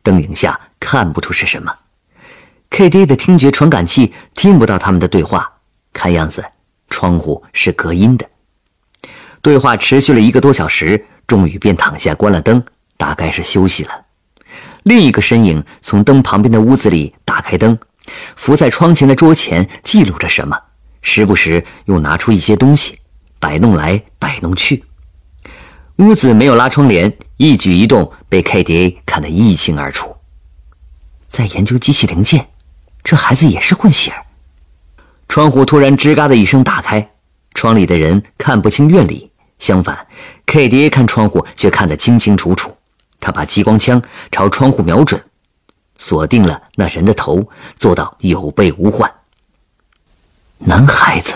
灯影下看不出是什么。KDA 的听觉传感器听不到他们的对话，看样子窗户是隔音的。对话持续了1个多小时，终于便躺下关了灯，大概是休息了。另一个身影从灯旁边的屋子里打开灯，伏在窗前的桌前记录着什么，时不时又拿出一些东西，摆弄来摆弄去。屋子没有拉窗帘，一举一动被 KDA 看得一清二楚。在研究机器零件，这孩子也是混血儿。窗户突然吱嘎的一声打开，窗里的人看不清院里，相反 KDA 看窗户却看得清清楚楚。他把激光枪朝窗户瞄准，锁定了那人的头，做到有备无患。男孩子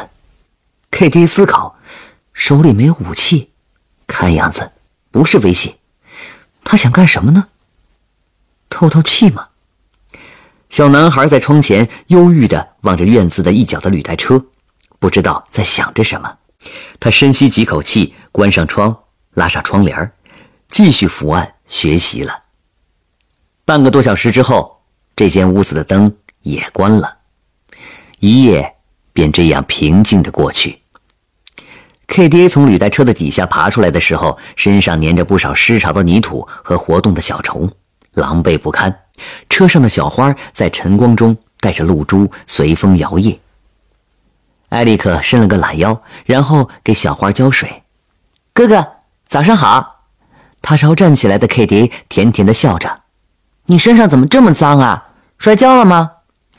KDA 思考，手里没有武器，看样子不是威胁。他想干什么呢？透透气吗？小男孩在窗前忧郁地望着院子的一角的履带车，不知道在想着什么。他深吸几口气，关上窗，拉上窗帘，继续伏案学习了。半个多小时之后，这间屋子的灯也关了，一夜便这样平静地过去。KDA 从履带车的底下爬出来的时候，身上粘着不少湿潮的泥土和活动的小虫，狼狈不堪。车上的小花在晨光中带着露珠随风摇曳。艾利克伸了个懒腰，然后给小花浇水。哥哥，早上好。他朝站起来的 KDA 甜甜地笑着。你身上怎么这么脏啊？摔跤了吗？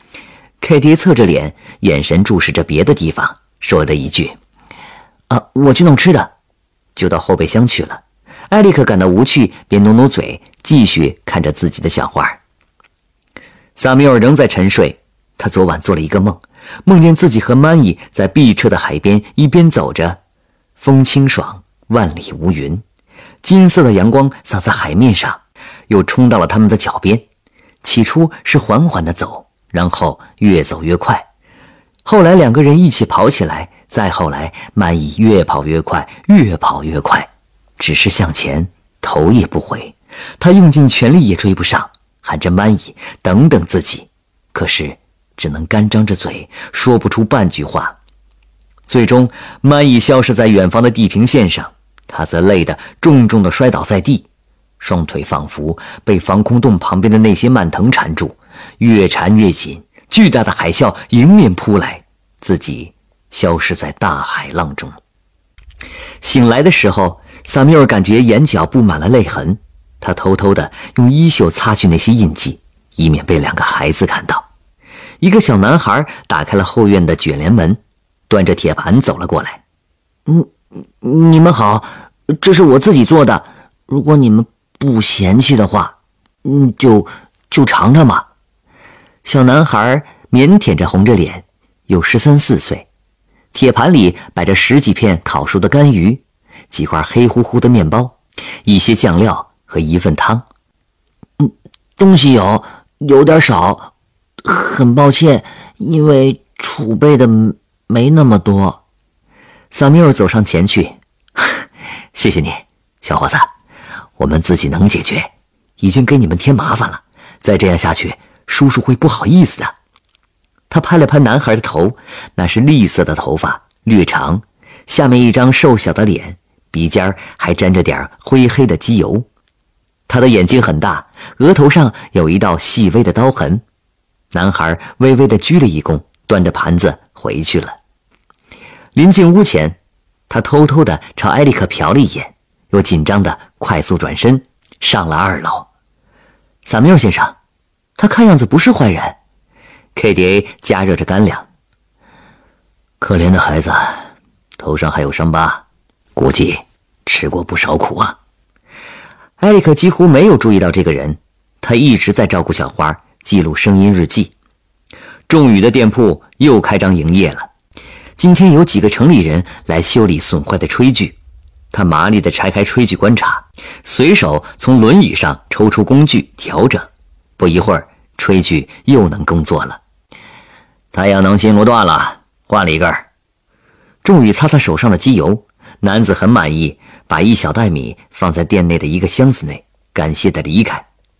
KDA 侧着脸，眼神注视着别的地方，说了一句我去弄吃的，就到后备箱去了。艾利克感到无趣，便努努嘴，继续看着自己的小花。萨缪尔仍在沉睡，他昨晚做了一个梦，梦见自己和曼伊在碧澈的海边一边走着，风清爽，万里无云，金色的阳光洒在海面上，又冲到了他们的脚边。起初是缓缓地走，然后越走越快，后来2个人一起跑起来，再后来曼伊越跑越快，越跑越快，只是向前，头也不回。他用尽全力也追不上，喊着曼伊等等自己，可是只能干张着嘴，说不出半句话。最终曼伊消失在远方的地平线上，他则累得重重地摔倒在地，双腿仿佛被防空洞旁边的那些蔓藤缠住，越缠越紧，巨大的海啸迎面扑来，自己消失在大海浪中。醒来的时候，萨缪尔感觉眼角布满了泪痕，他偷偷地用衣袖擦去那些印记，以免被2个孩子看到。一个小男孩打开了后院的卷帘门，端着铁盘走了过来。你们好，这是我自己做的，如果你们不嫌弃的话，就尝尝吧。小男孩腼腆着红着脸，有13、14岁。铁盘里摆着10几片烤熟的干鱼，几块黑乎乎的面包，一些酱料和一份汤。东西有点少，很抱歉，因为储备的没那么多。萨缪尔走上前去，谢谢你，小伙子，我们自己能解决，已经给你们添麻烦了，再这样下去，叔叔会不好意思的。他拍了拍男孩的头，那是栗色的头发，略长，下面一张瘦小的脸，鼻尖还沾着点灰黑的机油。他的眼睛很大，额头上有一道细微的刀痕。男孩微微地鞠了一躬，端着盘子回去了。临进屋前，他偷偷地朝艾利克瞟了一眼，又紧张地快速转身上了2楼。萨缪尔先生，他看样子不是坏人。KDA 加热着干粮。可怜的孩子，头上还有伤疤，估计吃过不少苦啊。艾利克几乎没有注意到这个人，他一直在照顾小花，记录声音日记。仲宇的店铺又开张营业了，今天有几个城里人来修理损坏的炊具。他麻利地拆开炊具观察，随手从轮椅上抽出工具调整，不一会儿炊具又能工作了。太阳能芯炉断了，换了一根。仲宇擦擦手上的机油，男子很满意，把1小袋米放在店内的一个箱子内，感谢地离开。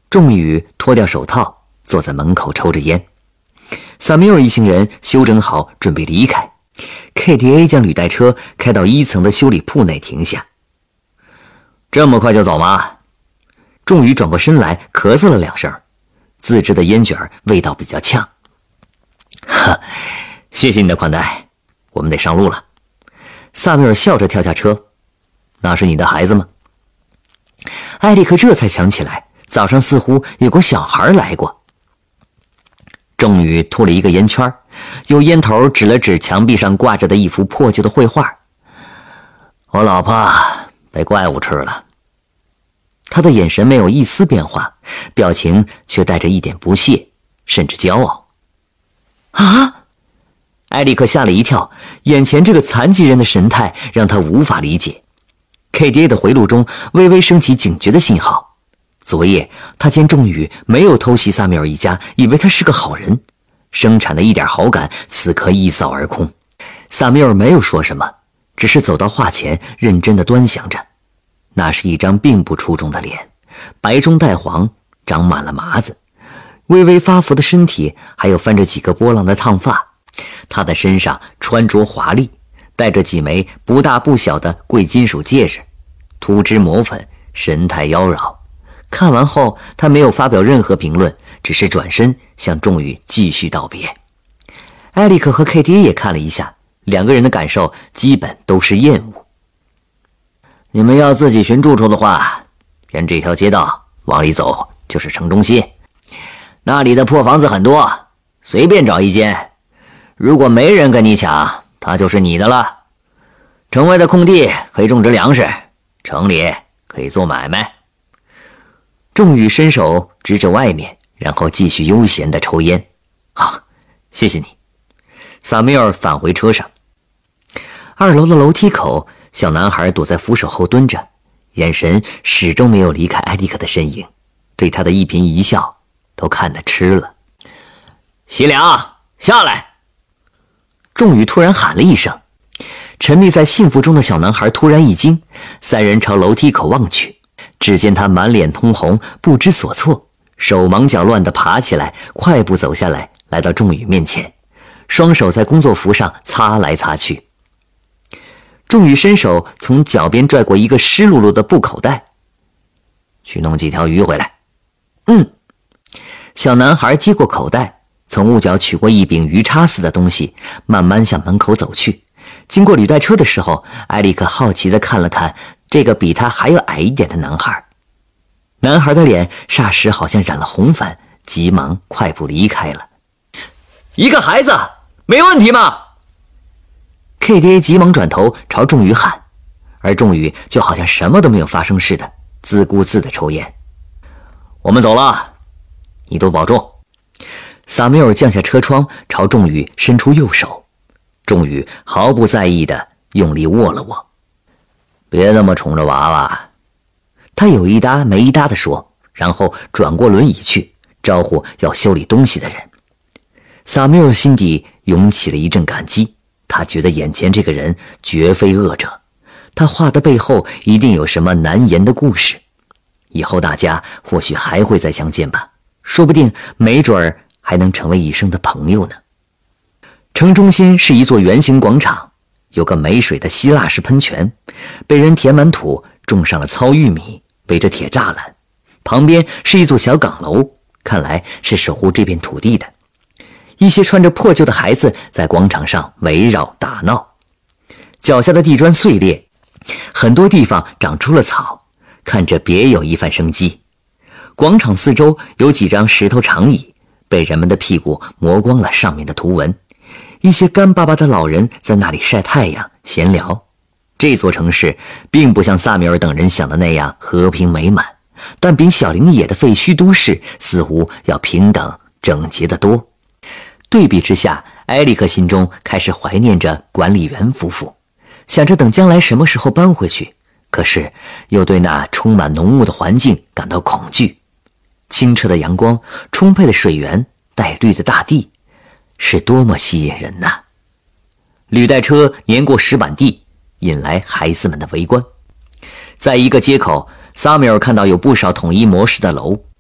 仲宇脱掉手套，坐在门口抽着烟。萨米尔一行人休整好，准备离开。KTA 将履带车开到1层的修理铺内停下。这么快就走吗？仲宇转过身来，咳嗽了2声，自制的烟卷味道比较呛。谢谢你的款待，我们得上路了。萨米尔笑着跳下车。那是你的孩子吗？艾利克这才想起来，早上似乎有个小孩来过。仲宇吐了一个烟圈，用烟头指了指墙壁上挂着的一幅破旧的绘画。我老婆被怪物吃了。他的眼神没有一丝变化，表情却带着一点不屑，甚至骄傲。啊！艾利克吓了一跳，眼前这个残疾人的神态让他无法理解。KDA 的回路中微微升起警觉的信号。昨夜他见仲宇没有偷袭萨米尔一家，以为他是个好人，生产的一点好感此刻一扫而空。萨米尔没有说什么，只是走到画前认真地端详着。那是一张并不出众的脸，白中带黄，长满了麻子，微微发福的身体，还有翻着几个波浪的烫发。他的身上穿着华丽，戴着几枚不大不小的贵金属戒指，涂脂抹粉，神态妖娆。看完后，他没有发表任何评论，只是转身向仲宇继续道别。艾利克和 KD 也看了一下，两个人的感受基本都是厌恶。你们要自己寻住处的话，沿这条街道往里走就是城中心，那里的破房子很多，随便找一间。如果没人跟你抢，它就是你的了。城外的空地可以种植粮食，城里可以做买卖。仲宇伸手指着外面，然后继续悠闲地抽烟。谢谢你。萨米尔返回车上。2楼的楼梯口，小男孩躲在扶手后蹲着，眼神始终没有离开艾利克的身影，对他的一颦一笑都看得吃了。喜良，下来！仲宇突然喊了一声，沉溺在幸福中的小男孩突然一惊，3人朝楼梯口望去，只见他满脸通红，不知所措，手忙脚乱地爬起来，快步走下来，来到仲宇面前，双手在工作服上擦来擦去。仲宇伸手从脚边拽过一个湿漉漉的布口袋，去弄几条鱼回来。小男孩接过口袋，从屋角取过一柄鱼叉似的东西，慢慢向门口走去。经过履带车的时候，艾利克好奇地看了看这个比他还要矮一点的男孩。男孩的脸霎时好像染了红粉，急忙快步离开了。一个孩子没问题吗？ KDA 急忙转头朝仲宇喊，而仲宇就好像什么都没有发生似的，自顾自地抽烟。我们走了，你多保重。萨米尔降下车窗，朝仲宇伸出右手。仲宇毫不在意地用力握了握。别那么宠着娃娃，他有一搭没一搭地说，然后转过轮椅去招呼要修理东西的人。萨米尔心底涌起了一阵感激，他觉得眼前这个人绝非恶者，他画的背后一定有什么难言的故事。以后大家或许还会再相见吧，说不定没准儿还能成为一生的朋友呢。城中心是一座圆形广场，有个没水的希腊式喷泉，被人填满土，种上了糙玉米，围着铁栅栏。旁边是一座小岗楼，看来是守护这片土地的。一些穿着破旧的孩子在广场上围绕打闹，脚下的地砖碎裂，很多地方长出了草，看着别有一番生机。广场四周有几张石头长椅，被人们的屁股磨光了上面的图文。一些干巴巴的老人在那里晒太阳闲聊。这座城市并不像萨米尔等人想的那样和平美满，但比小林野的废墟都市似乎要平等整洁得多。对比之下，埃里克心中开始怀念着管理员夫妇，想着等将来什么时候搬回去，可是又对那充满浓雾的环境感到恐惧。清澈的阳光，充沛的水源，带绿的大地，是多么吸引人呐！履带车碾过石板地，引来孩子们的围观。在一个街口，萨米尔看到有不少统一模式的楼，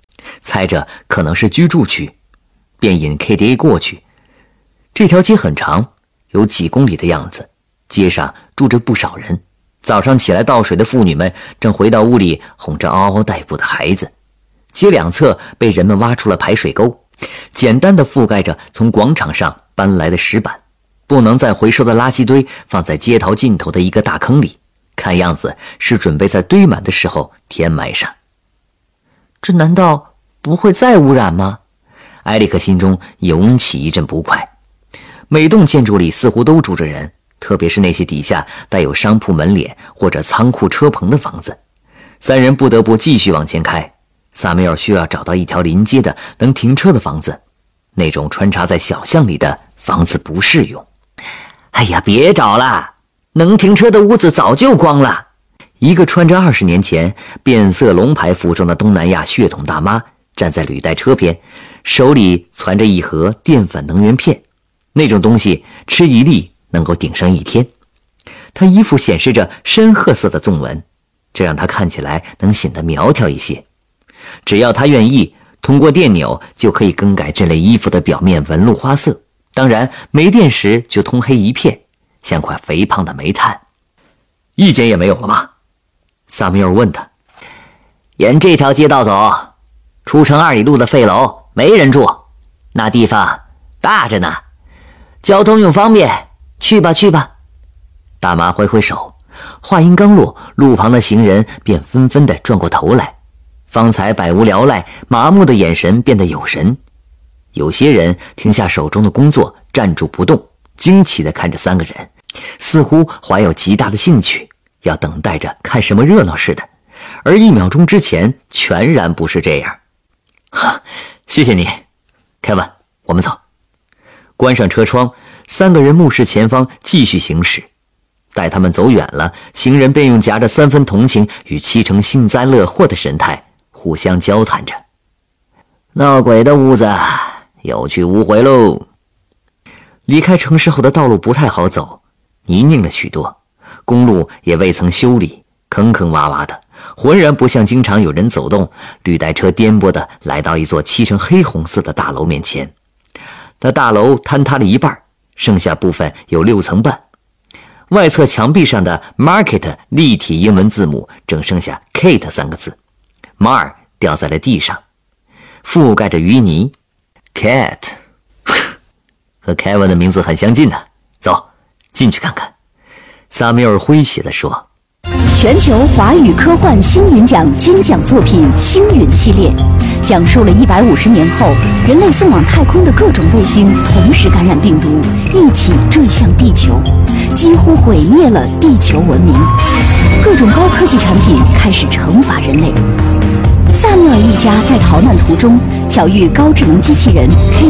猜着可能是居住区，便引 KDA 过去。这条街很长，有几公里的样子，街上住着不少人。早上起来倒水的妇女们正回到屋里哄着嗷嗷待哺的孩子。街两侧被人们挖出了排水沟，简单的覆盖着从广场上搬来的石板，不能再回收的垃圾堆放在街头尽头的一个大坑里，看样子是准备在堆满的时候填埋上。这难道不会再污染吗？埃里克心中涌起一阵不快。每栋建筑里似乎都住着人，特别是那些底下带有商铺门脸或者仓库车棚的房子。三人不得不继续往前开。萨缪尔需要找到一条临街的能停车的房子，那种穿插在小巷里的房子不适用。哎呀，别找了，能停车的屋子早就光了。一个穿着20年前变色龙牌服装的东南亚血统大妈站在履带车边，手里攥着一盒淀粉能源片，那种东西吃一粒能够顶上1天。她衣服显示着深褐色的纵纹，这让她看起来能显得苗条一些。只要她愿意，通过电钮就可以更改这类衣服的表面纹路花色，当然没电时就通黑一片，像块肥胖的煤炭。一间也没有了吗？萨缪尔问他。沿这条街道走，出城2里路的废楼没人住，那地方大着呢，交通用方便，去吧去吧。大妈挥挥手，话音刚落，路旁的行人便纷纷地转过头来，方才百无聊赖麻木的眼神变得有神。有些人停下手中的工作，站住不动，惊奇地看着3个人，似乎怀有极大的兴趣，要等待着看什么热闹似的，而1秒钟之前全然不是这样。谢谢你，凯文，我们走。关上车窗，3个人目视前方，继续行驶。待他们走远了，行人便用夹着3分同情与7成幸灾乐祸的神态互相交谈着。闹鬼的屋子有去无回喽。离开城市后的道路不太好走，泥泞了许多，公路也未曾修理，坑坑洼洼的，浑然不像经常有人走动。履带车颠簸地来到一座漆成黑红色的大楼面前，那大楼坍塌了一半，剩下部分有6层半。外侧墙壁上的 Market 立体英文字母只剩下 Kate 3个字，Mar 掉在了地上，覆盖着淤泥。Cat 和 Kevin 的名字很相近呢，走，进去看看。萨缪尔诙谐地说。 全球华语科幻星云奖金奖作品星云系列，讲述了150年后人类送往太空的各种卫星同时感染病毒，一起坠向地球，几乎毁灭了地球文明。各种高科技产品开始惩罚人类。萨缪尔一家在逃难途中巧遇高智能机器人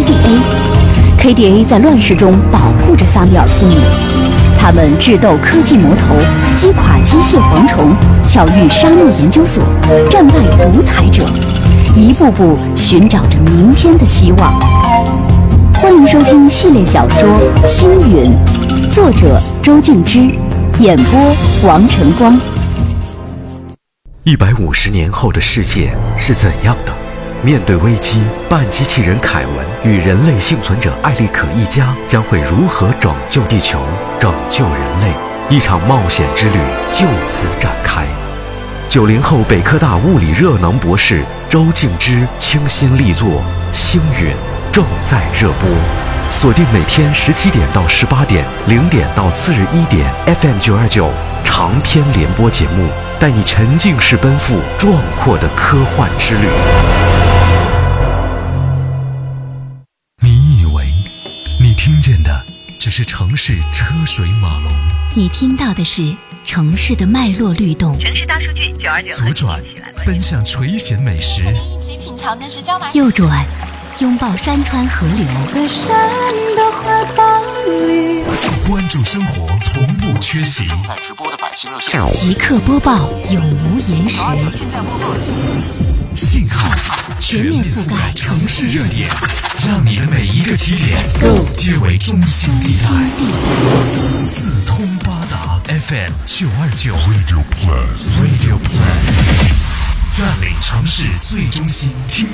KDA 在乱世中保护着萨缪尔父母。他们智斗科技魔头，击垮机械蝗虫，巧遇沙漠研究所，战败独裁者，一步步寻找着明天的希望。欢迎收听系列小说《星云》，作者周静之，演播王晨光。 150年后的世界是怎样的？面对危机，半机器人凯文与人类幸存者艾利可一家将会如何拯救地球、拯救人类？一场冒险之旅就此展开。90后北科大物理热能博士周静之倾心力作《星云》正在热播，锁定每天17点到18点，0点到次日1点 FM 929长篇联播节目，带你沉浸式奔赴壮阔的科幻之旅。 你以为你听见的只是城市车水马龙， 你听到的是城市的脉络律动。 城市大数据929 左转奔向垂涎美食， 一起品尝的是椒麻。 右转拥抱山川河流， 在山的怀抱里， 关注生活从不缺席。 正在直播的百姓热线， 即刻播报，永无延时。 信号全面覆盖城市热点，让你的每一个起点皆为中心地带。四通八达 FM 929 Radio Plus， 占领城市最中心，听